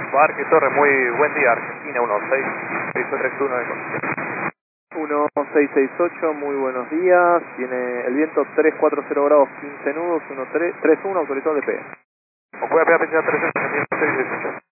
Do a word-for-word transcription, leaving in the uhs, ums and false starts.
Parque Torre, muy buen día, Argentina uno seis seis tres uno de Concepción. uno seis seis ocho, muy buenos días, tiene el viento tres cuatro cero grados, quince nudos, uno tres uno, autorizado de P. O puede pegar fecha tres seis seis ocho.